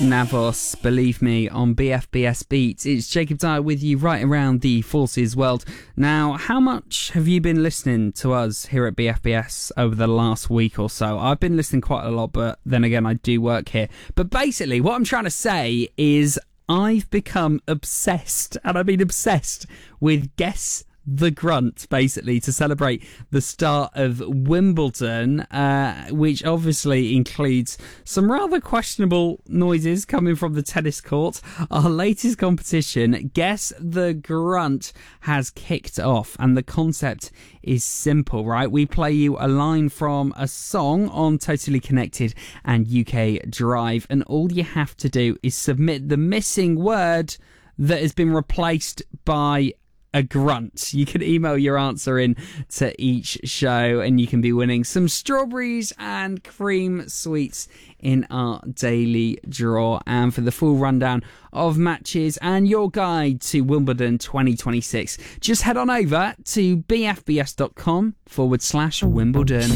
Navos, Believe Me, on BFBS Beats. It's Jacob Dyer with you right around the Forces world. Now, how much have you been listening to us here at BFBS over the last week or so? I've been listening quite a lot, but then again, I do work here. But basically, what I'm trying to say is I've become obsessed, and I mean obsessed, with Guess the Grunt, basically, to celebrate the start of Wimbledon, which obviously includes some rather questionable noises coming from the tennis court. Our latest competition, Guess the Grunt, has kicked off, and the concept is simple, right? We play you a line from a song on Totally Connected and UK Drive, and all you have to do is submit the missing word that has been replaced by a grunt. You can email your answer in to each show, and you can be winning some strawberries and cream sweets in our daily draw. And for the full rundown of matches and your guide to Wimbledon 2026, just head on over to bfbs.com/Wimbledon.